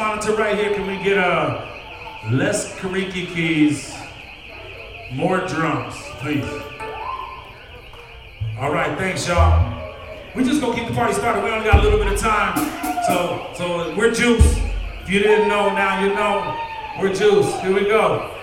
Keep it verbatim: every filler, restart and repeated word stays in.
monitor right here, can we get uh, less Kariki keys, more drums, please? All right, thanks, y'all. We just gonna keep the party started. We only got a little bit of time. So, so we're Juice. If you didn't know, now you know. We're Juice. Here we go.